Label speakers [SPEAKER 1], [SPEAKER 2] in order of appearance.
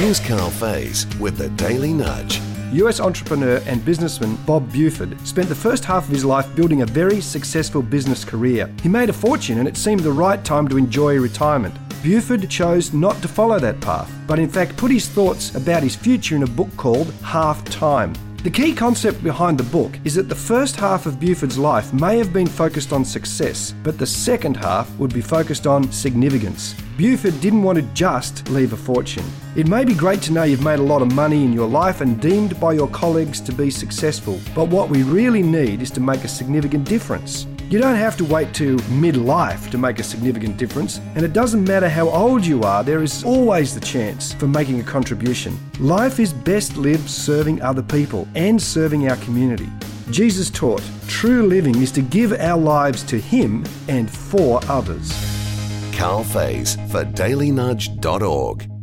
[SPEAKER 1] Here's Carl Faze with the Daily Nudge.
[SPEAKER 2] US entrepreneur and businessman Bob Buford spent the first half of his life building a very successful business career. He made a fortune and it seemed the right time to enjoy retirement. Buford chose not to follow that path, but in fact put his thoughts about his future in a book called Half Time. The key concept behind the book is that the first half of Buford's life may have been focused on success, but the second half would be focused on significance. Buford didn't want to just leave a fortune. It may be great to know you've made a lot of money in your life and deemed by your colleagues to be successful, but what we really need is to make a significant difference. You don't have to wait to midlife to make a significant difference, and it doesn't matter how old you are, there is always the chance for making a contribution. Life is best lived serving other people and serving our community. Jesus taught, true living is to give our lives to Him and for others.
[SPEAKER 1] Carl Faze for dailynudge.org.